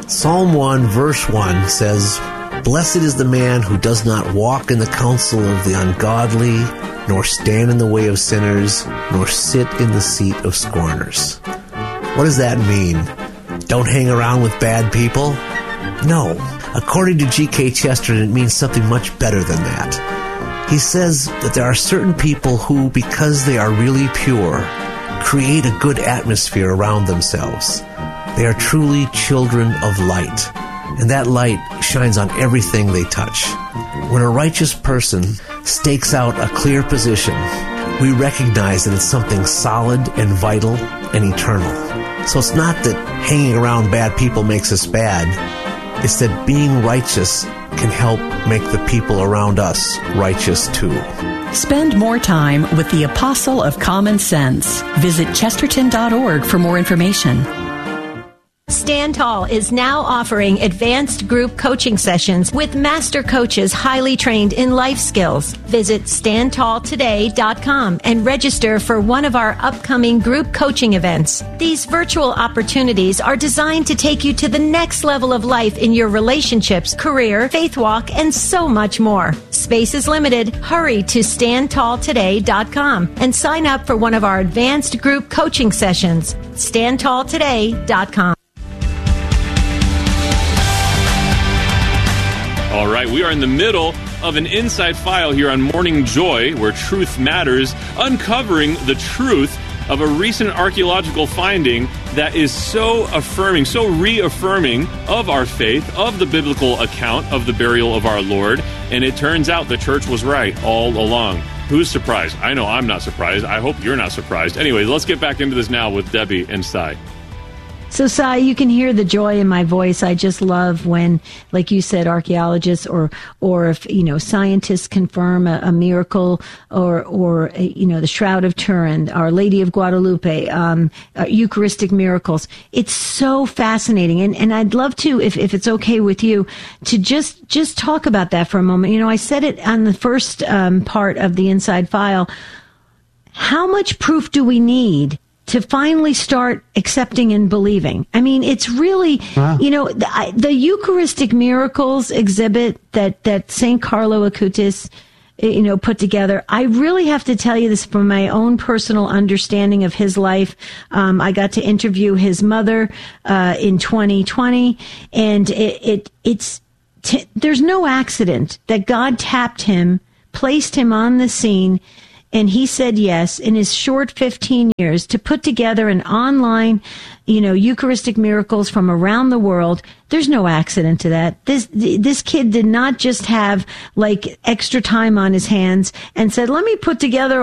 Psalm 1, verse 1 says, "Blessed is the man who does not walk in the counsel of the ungodly, nor stand in the way of sinners, nor sit in the seat of scorners." What does that mean? Don't hang around with bad people? No. According to G.K. Chesterton, it means something much better than that. He says that there are certain people who, because they are really pure, create a good atmosphere around themselves. They are truly children of light, and that light shines on everything they touch. When a righteous person stakes out a clear position, we recognize that it's something solid and vital and eternal. So it's not that hanging around bad people makes us bad. It's that being righteous can help make the people around us righteous too. Spend more time with the Apostle of Common Sense. Visit Chesterton.org for more information. Stand Tall is now offering advanced group coaching sessions with master coaches highly trained in life skills. Visit StandTallToday.com and register for one of our upcoming group coaching events. These virtual opportunities are designed to take you to the next level of life in your relationships, career, faith walk, and so much more. Space is limited. Hurry to StandTallToday.com and sign up for one of our advanced group coaching sessions. StandTallToday.com. All right, we are in the middle of an Inside File here on Morning Joy, where truth matters, uncovering the truth of a recent archaeological finding that is so affirming, so reaffirming of our faith, of the biblical account of the burial of our Lord. And it turns out the church was right all along. Who's surprised? I know I'm not surprised. I hope you're not surprised. Anyway, let's get back into this now with Debbie and Cy. So, Cy, you can hear the joy in my voice. I just love when, like you said, archaeologists or if, scientists confirm a miracle or the Shroud of Turin, Our Lady of Guadalupe, Eucharistic miracles. It's so fascinating. And I'd love to, if it's okay with you, to just talk about that for a moment. I said it on the first part of the Inside File. How much proof do we need to finally start accepting and believing? I mean, it's really, wow. The Eucharistic miracles exhibit that St. Carlo Acutis, put together. I really have to tell you this from my own personal understanding of his life. I got to interview his mother in 2020, and there's no accident that God tapped him, placed him on the scene, and he said yes in his short 15 years to put together an online, Eucharistic miracles from around the world. There's no accident to that. This kid did not just have extra time on his hands and said, let me put together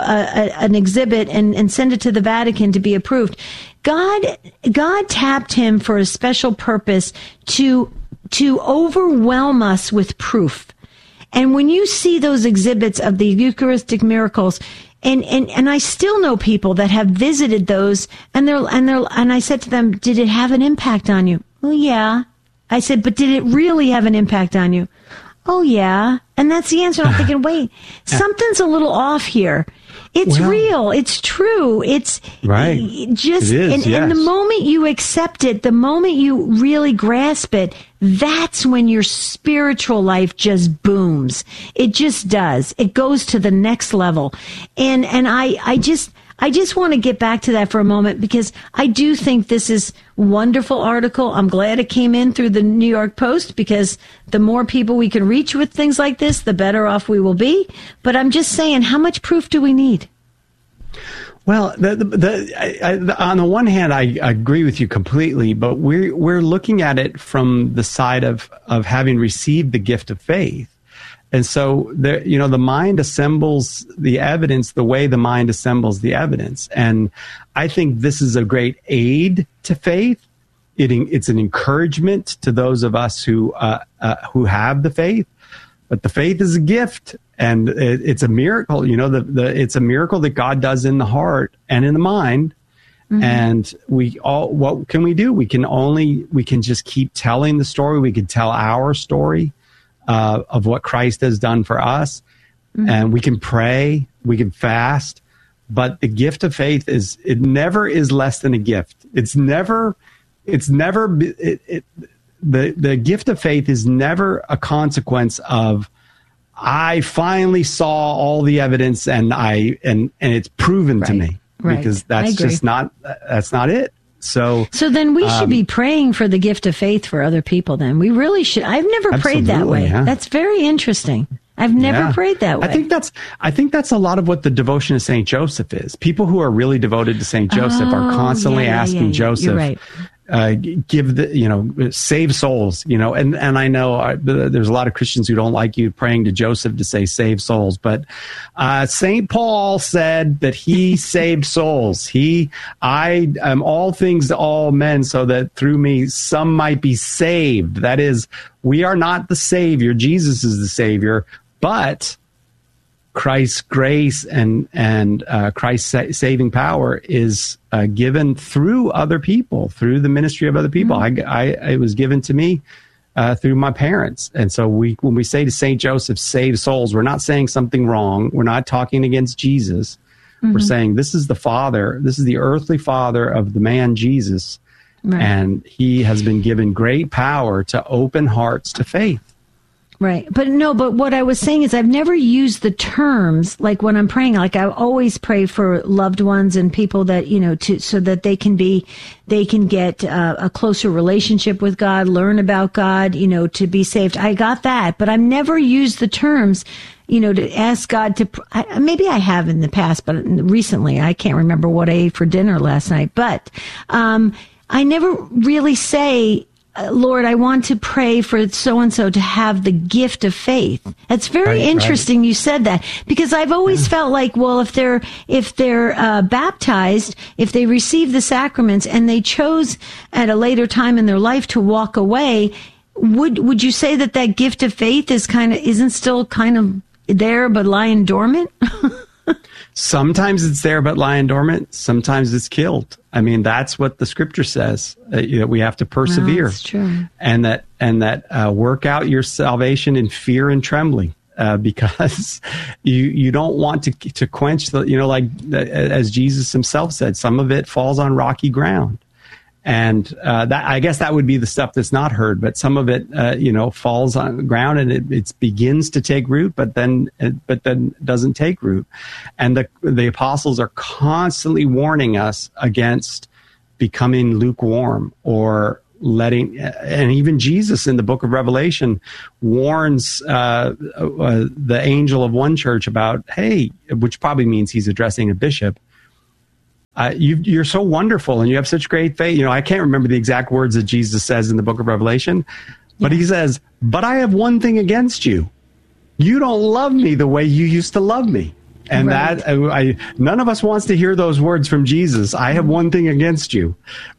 an exhibit and send it to the Vatican to be approved. God tapped him for a special purpose to overwhelm us with proof. And when you see those exhibits of the Eucharistic miracles, and I still know people that have visited those, and I said to them, did it have an impact on you? Well, yeah. I said, but did it really have an impact on you? Oh, yeah. And that's the answer. I'm thinking, wait, something's a little off here. It's real. It's true. It's right. Just, it is, and the moment you accept it, the moment you really grasp it, that's when your spiritual life just booms. It just does. It goes to the next level. And I just want to get back to that for a moment, because I do think this is a wonderful article. I'm glad it came in through the New York Post, because the more people we can reach with things like this, the better off we will be. But I'm just saying, how much proof do we need? Well, on the one hand, I agree with you completely, but we're looking at it from the side of having received the gift of faith. And so, the mind assembles the evidence the way the mind assembles the evidence. And I think this is a great aid to faith. It's an encouragement to those of us who have the faith. But the faith is a gift, and it's a miracle. It's a miracle that God does in the heart and in the mind. Mm-hmm. And what can we do? We can just keep telling the story. We can tell our story of what Christ has done for us. Mm-hmm. And we can pray, we can fast, but the gift of faith it never is less than a gift. It's never it's never the gift of faith is never a consequence of I finally saw all the evidence and it's proven to me, because that's just not it. So then we should be praying for the gift of faith for other people. Then we really should. I've never prayed that way. Yeah. That's very interesting. I've never prayed that way. I think that's a lot of what the devotion of Saint Joseph is. People who are really devoted to Saint Joseph are constantly asking Joseph, you're right. Save souls, and I know there's a lot of Christians who don't like you praying to Joseph to say save souls, but St. Paul said that he saved souls. I am all things to all men so that through me some might be saved. That is, we are not the Savior. Jesus is the Savior, but Christ's grace and Christ's saving power is given through other people, through the ministry of other people. It was given to me through my parents. And so when we say to Saint Joseph, save souls, we're not saying something wrong. We're not talking against Jesus. We're saying this is the Father. This is the earthly father of the man Jesus. Right. And he has been given great power to open hearts to faith. Right. But what I was saying is I've never used the terms like when I'm praying, like I always pray for loved ones and people that, so that they can get a closer relationship with God, learn about God, to be saved. I got that, but I've never used the terms, to ask God to, maybe I have in the past, but recently I can't remember what I ate for dinner last night, but, I never really say, Lord, I want to pray for so-and-so to have the gift of faith. That's very interesting you said that, because I've always felt like, well, if they're baptized, if they receive the sacraments and they chose at a later time in their life to walk away, would you say that gift of faith isn't still kind of there but lying dormant? Sometimes it's there but lying dormant. Sometimes it's killed. I mean, that's what the scripture says. We have to persevere. That's true. And that work out your salvation in fear and trembling, because you don't want to quench as Jesus himself said, some of it falls on rocky ground. And that, I guess that would be the stuff that's not heard, but some of it, falls on the ground and it begins to take root, but then doesn't take root. And the apostles are constantly warning us against becoming lukewarm or letting, and even Jesus in the book of Revelation warns the angel of one church about, hey, which probably means he's addressing a bishop. You're so wonderful and you have such great faith. I can't remember the exact words that Jesus says in the book of Revelation, but he says, but I have one thing against you. You don't love me the way you used to love me. And none of us wants to hear those words from Jesus. I have one thing against you.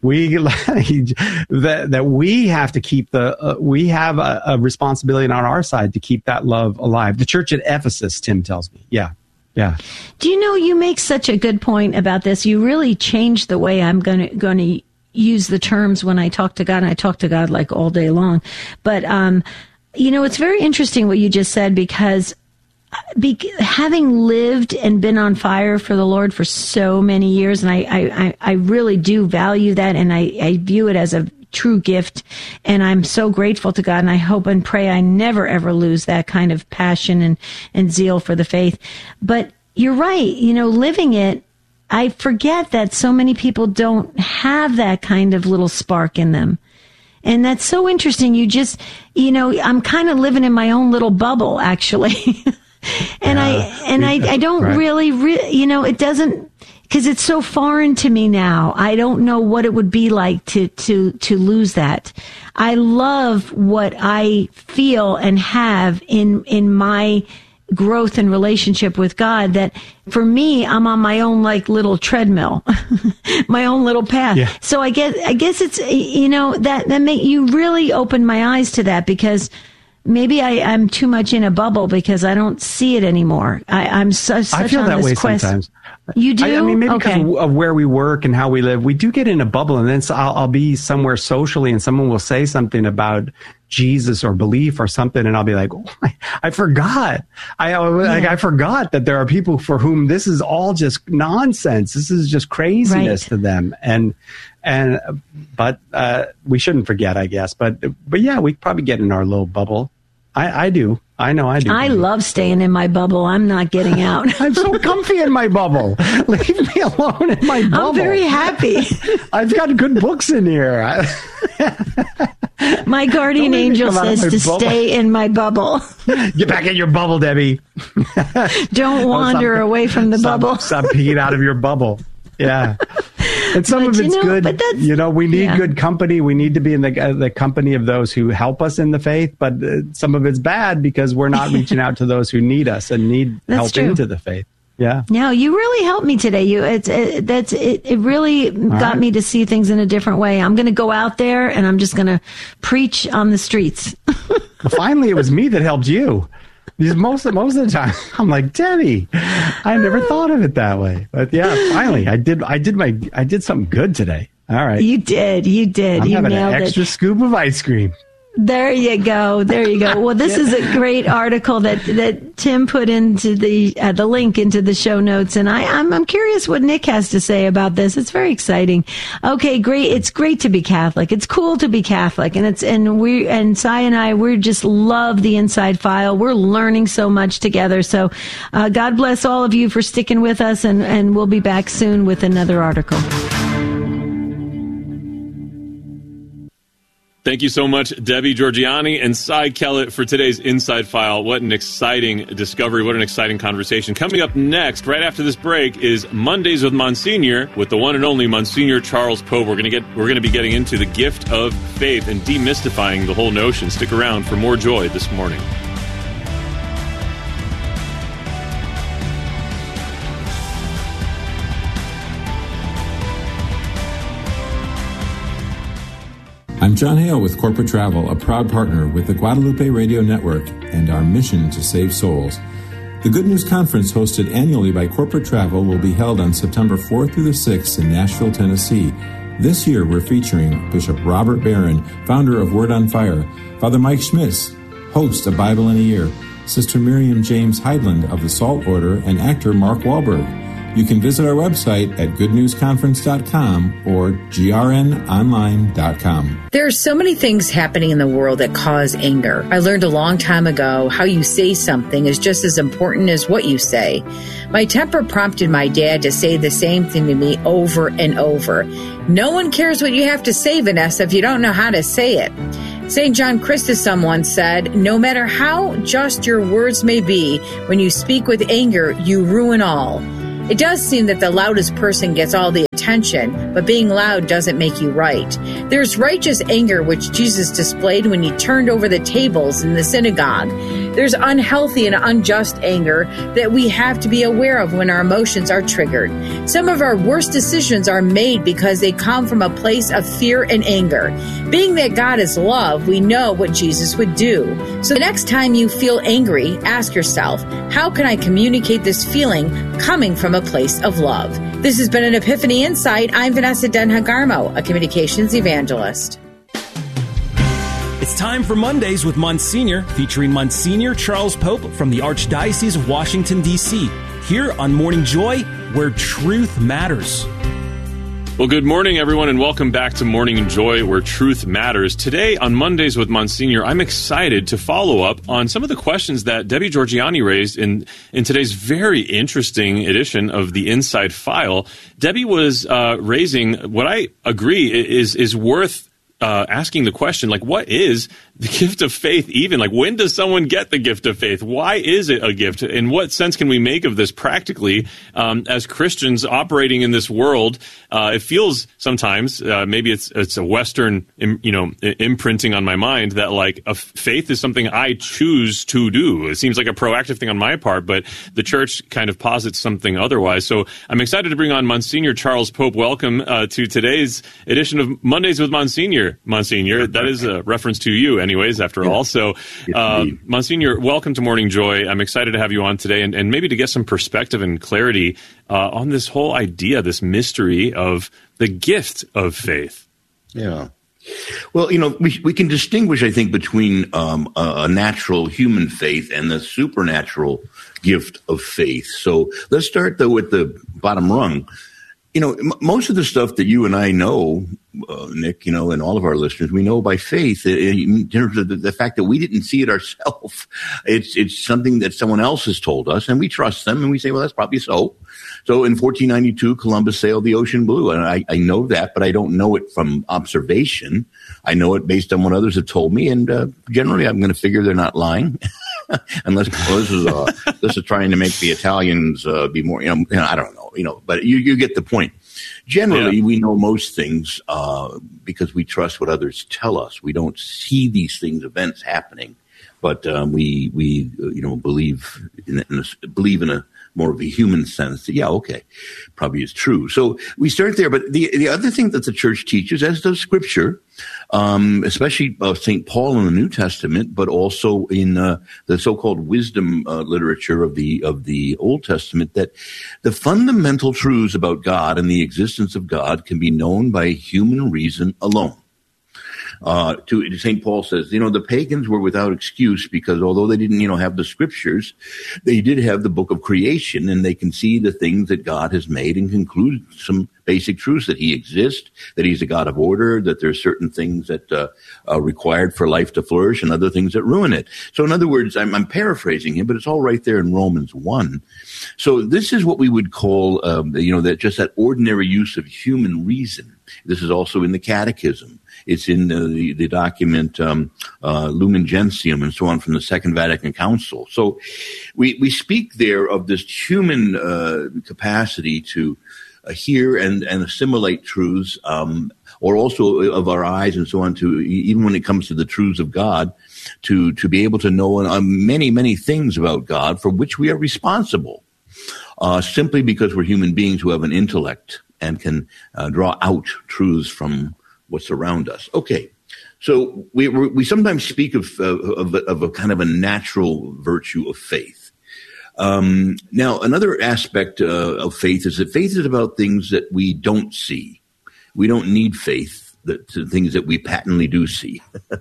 That we have to keep we have a responsibility on our side to keep that love alive. The church at Ephesus, Tim tells me. Yeah. Yeah. Do you make such a good point about this? You really changed the way I'm going to use the terms when I talk to God, and I talk to God like all day long. But, it's very interesting what you just said, because having lived and been on fire for the Lord for so many years, and I really do value that, and I view it as a true gift, and I'm so grateful to God, and I hope and pray I never ever lose that kind of passion and zeal for the faith. But you're right, living it, I forget that so many people don't have that kind of little spark in them. And that's so interesting. You just, I'm kind of living in my own little bubble, actually. And I don't really, it doesn't, because it's so foreign to me now. I don't know what it would be like to lose that. I love what I feel and have in my growth and relationship with God, that for me, I'm on my own little treadmill, my own little path. Yeah. So I guess it's, that make you really open my eyes to that, because maybe I'm too much in a bubble because I don't see it anymore. I'm such I feel on that this way quest. sometimes. You do? I mean, maybe Okay. because of where we work and how we live, we do get in a bubble, and then I'll be somewhere socially, and someone will say something about Jesus or belief or something, and I'll be like, oh, I forgot. I forgot that there are people for whom this is all just nonsense. This is just craziness to them, but we shouldn't forget, I guess. But yeah, we probably get in our little bubble. I do. I know I do. I love staying in my bubble. I'm not getting out. I'm so comfy in my bubble. Leave me alone in my bubble. I'm very happy. I've got good books in here. My guardian angel says to stay in my bubble. Get back in your bubble, Debbie. Don't wander away from the bubble. Stop peeking out of your bubble. Yeah. And some of it's good. But that's, we need good company. We need to be in the company of those who help us in the faith. But some of it's bad because we're not reaching out to those who need us and need help into the faith. Yeah. No, you really helped me today. It really got me to see things in a different way. I'm going to go out there and I'm just going to preach on the streets. Well, finally, it was me that helped you. Because most of the time, I'm like, Debbie, I never thought of it that way. But yeah, finally, I did something good today. All right. You did. I'm you having nailed an extra scoop of ice cream. There you go. Well, this is a great article that Tim put into the link into the show notes, and I'm curious what Nick has to say about this. It's very exciting. Okay, great. It's great to be Catholic. It's cool to be Catholic, and Cy and I, we just love the Inside File. We're learning so much together. So, God bless all of you for sticking with us, and we'll be back soon with another article. Thank you so much, Debbie Georgianni and Cy Kellett, for today's Inside File. What an exciting discovery. What an exciting conversation. Coming up next, right after this break, is Mondays with Monsignor, with the one and only Monsignor Charles Pope. We're going to be getting into the gift of faith and demystifying the whole notion. Stick around for more joy this morning. I'm John Hale with Corporate Travel, a proud partner with the Guadalupe Radio Network and our mission to save souls. The Good News Conference, hosted annually by Corporate Travel, will be held on September 4th through the 6th in Nashville, Tennessee. This year, we're featuring Bishop Robert Barron, founder of Word on Fire, Father Mike Schmitz, host of Bible in a Year, Sister Miriam James Heidland of the Salt Order, and actor Mark Wahlberg. You can visit our website at goodnewsconference.com or grnonline.com. There are so many things happening in the world that cause anger. I learned a long time ago how you say something is just as important as what you say. My temper prompted my dad to say the same thing to me over and over. No one cares what you have to say, Vanessa, if you don't know how to say it. St. John Chrysostom once said, no matter how just your words may be, when you speak with anger, you ruin all. It does seem that the loudest person gets all the attention, but being loud doesn't make you right. There's righteous anger which Jesus displayed when he turned over the tables in the synagogue. There's unhealthy and unjust anger that we have to be aware of when our emotions are triggered. Some of our worst decisions are made because they come from a place of fear and anger. Being that God is love, we know what Jesus would do. So the next time you feel angry, ask yourself, how can I communicate this feeling coming from a place of love? This has been an Epiphany Insight. I'm Vanessa Denhagarmo, a communications evangelist. It's time for Mondays with Monsignor, featuring Monsignor Charles Pope from the Archdiocese of Washington, D.C., here on Morning Joy, where truth matters. Well, good morning, everyone, and welcome back to Morning Joy, where truth matters. Today, on Mondays with Monsignor, I'm excited to follow up on some of the questions that Debbie Georgianni raised in today's very interesting edition of the Inside File. Debbie was raising what I agree is worth asking the question, like, what is the gift of faith even? Like, when does someone get the gift of faith? Why is it a gift? In what sense can we make of this practically as Christians operating in this world? It feels sometimes, maybe it's a Western, imprinting on my mind that, like, a faith is something I choose to do. It seems like a proactive thing on my part, but the church kind of posits something otherwise. So I'm excited to bring on Monsignor Charles Pope. Welcome to today's edition of Mondays with Monsignor. Monsignor, that is a reference to you. anyways, after all. So, Monsignor, welcome to Morning Joy. I'm excited to have you on today and maybe to get some perspective and clarity on this whole idea, this mystery of the gift of faith. Yeah. Well, we can distinguish, I think, between a natural human faith and the supernatural gift of faith. So let's start, though, with the bottom rung. Most of the stuff that you and I know, Nick, and all of our listeners, we know by faith in terms of the fact that we didn't see it ourselves. It's something that someone else has told us, and we trust them, and we say, well, that's probably so. So in 1492, Columbus sailed the ocean blue, and I know that, but I don't know it from observation. I know it based on what others have told me, and generally I'm going to figure they're not lying, unless this is trying to make the Italians be more, I don't know, but you get the point. Generally, we know most things because we trust what others tell us. We don't see these things, events happening, but we believe in a more of a human sense that, okay, probably is true. So we start there. But the other thing that the church teaches, as does Scripture, especially St. Paul in the New Testament, but also in the so-called wisdom literature of the Old Testament, that the fundamental truths about God and the existence of God can be known by human reason alone. To St. Paul says, the pagans were without excuse because although they didn't, have the scriptures, they did have the book of creation, and they can see the things that God has made and conclude some basic truths, that he exists, that he's a God of order, that there's certain things that are required for life to flourish and other things that ruin it. So in other words, I'm paraphrasing him, but it's all right there in Romans 1. So this is what we would call, that ordinary use of human reason. This is also in the Catechism. It's in the document Lumen Gentium and so on from the Second Vatican Council. So we speak there of this human capacity to hear and assimilate truths, or also of our eyes and so on, to even when it comes to the truths of God, to be able to know many, many things about God for which we are responsible, simply because we're human beings who have an intellect and can draw out truths from what's around us. Okay, so we sometimes speak of a kind of a natural virtue of faith. Now, another aspect of faith is that faith is about things that we don't see. We don't need faith to things that we patently do see.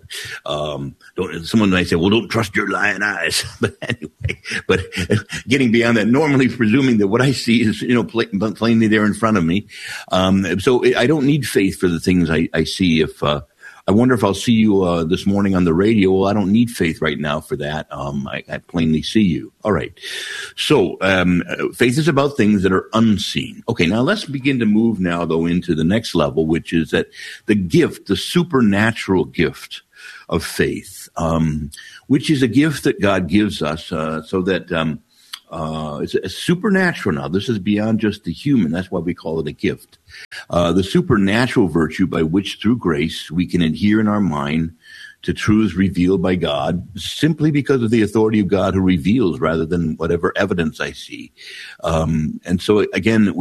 Someone might say, well, don't trust your lying eyes. But anyway, getting beyond that, normally presuming that what I see is, plainly there in front of me. So I don't need faith for the things I see. If I wonder if I'll see you this morning on the radio. Well, I don't need faith right now for that. I plainly see you. All right. So faith is about things that are unseen. Okay, now let's begin to move now, though, into the next level, which is that the supernatural gift of faith, which is a gift that God gives us so that it's supernatural now. This is beyond just the human. That's why we call it a gift. The supernatural virtue by which, through grace, we can adhere in our mind to truths revealed by God simply because of the authority of God who reveals rather than whatever evidence I see. And so, again,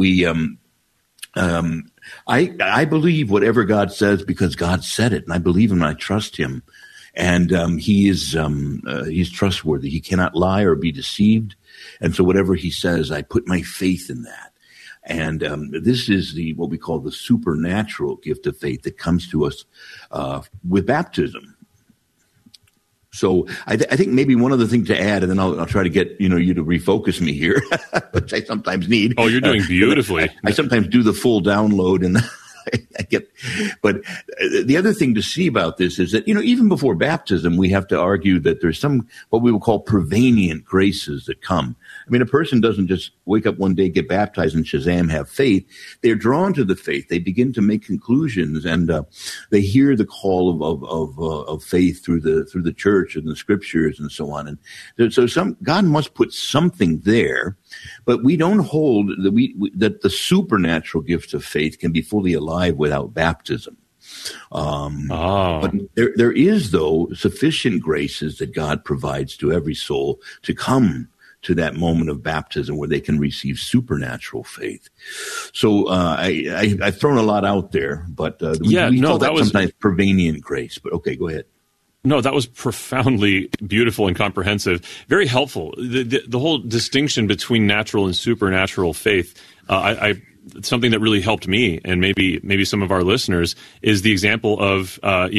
I believe whatever God says because God said it, and I believe him and I trust him. And he's trustworthy. He cannot lie or be deceived. And so whatever he says, I put my faith in that. And this is what we call the supernatural gift of faith that comes to us with baptism. So I think maybe one other thing to add, and then I'll try to get you to refocus me here, which I sometimes need. Oh, you're doing beautifully. I sometimes do the full download, and but the other thing to see about this is that, even before baptism, we have to argue that there's some, what we will call prevenient graces that come. I mean, a person doesn't just wake up one day, get baptized, and shazam, have faith. They're drawn to the faith. They begin to make conclusions, and they hear the call of faith through the church and the scriptures and so on. And so God must put something there, but we don't hold that the supernatural gift of faith can be fully alive without baptism. But there is, though, sufficient graces that God provides to every soul to come to that moment of baptism where they can receive supernatural faith. So I've thrown a lot out there, but we call that sometimes prevenient grace. But okay, go ahead. No, that was profoundly beautiful and comprehensive. Very helpful. The whole distinction between natural and supernatural faith, something that really helped me, and maybe some of our listeners, is the example of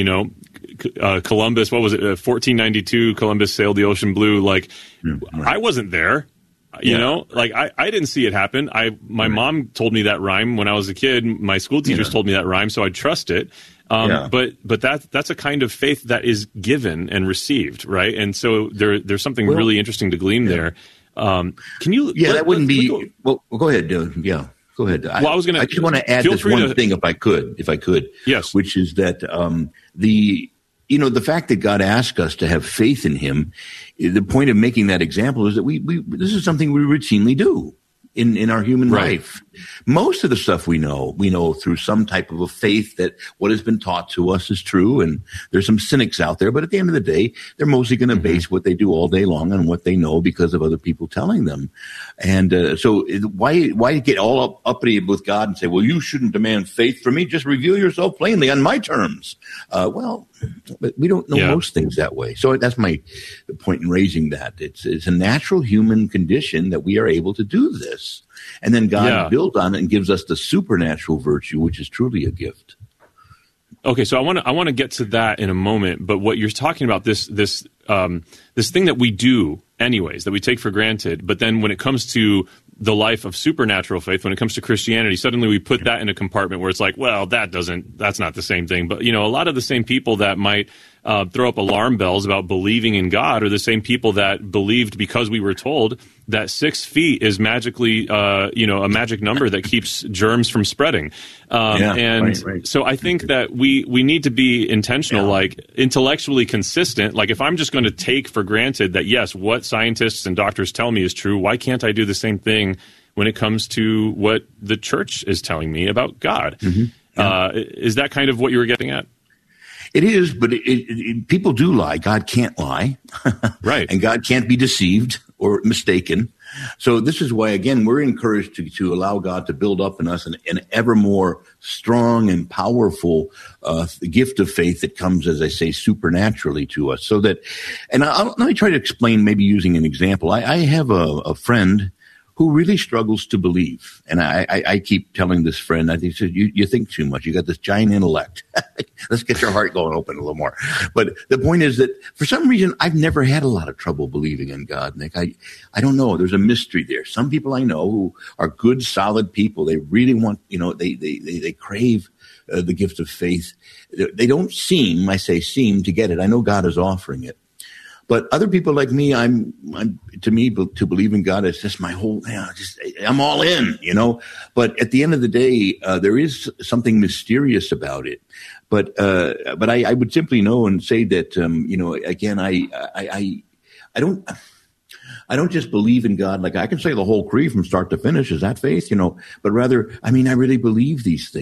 Columbus. What was it? 1492. Columbus sailed the ocean blue. Like, I wasn't there. You know, like I didn't see it happen. My mom told me that rhyme when I was a kid. My school teachers told me that rhyme, so I trust it. But that's a kind of faith that is given and received, right? And so there's something really interesting to glean there. Can you? Yeah, that wouldn't be. Well, go ahead, dude. Yeah, go ahead. Well, I just want to add this one thing, if I could. Yes. Which is that the fact that God asked us to have faith in Him, the point of making that example is that this is something we routinely do in our human life. Most of the stuff we know through some type of a faith that what has been taught to us is true. And there's some cynics out there, but at the end of the day, they're mostly going to base what they do all day long on what they know because of other people telling them. And so why get all uppity with God and say, well, you shouldn't demand faith from me. Just reveal yourself plainly on my terms. But we don't know most things that way. So that's my point in raising that. It's a natural human condition that we are able to do this. And then God builds on it and gives us the supernatural virtue, which is truly a gift. Okay, so I want to get to that in a moment. But what you're talking about, this thing that we do anyways, that we take for granted, but then when it comes to the life of supernatural faith, when it comes to Christianity, suddenly we put that in a compartment where it's like, well, that's not the same thing. But, a lot of the same people that might throw up alarm bells about believing in God are the same people that believed, because we were told that 6 feet is magically, a magic number that keeps germs from spreading. So I think that we need to be intentional, like intellectually consistent. Like, if I'm just going to take for granted that, yes, what scientists and doctors tell me is true, why can't I do the same thing when it comes to what the church is telling me about God? Is that kind of what you were getting at? It is, but people do lie. God can't lie. Right. And God can't be deceived or mistaken. So this is why, again, we're encouraged to allow God to build up in us an ever more strong and powerful gift of faith that comes, as I say, supernaturally to us. So that, and let me try to explain, maybe using an example. I have a friend who really struggles to believe. And I keep telling this friend, I think, you think too much. You got this giant intellect. Let's get your heart going open a little more. But the point is that for some reason, I've never had a lot of trouble believing in God, Nick. I don't know. There's a mystery there. Some people I know who are good, solid people. They really want, they crave the gift of faith. They don't seem to get it. I know God is offering it. But other people like me, to believe in God, it's just my whole, I'm all in, But at the end of the day, there is something mysterious about it. But I would simply know and say that, again, I don't just believe in God. Like, I can say the whole creed from start to finish. Is that faith? But rather, I really believe these things.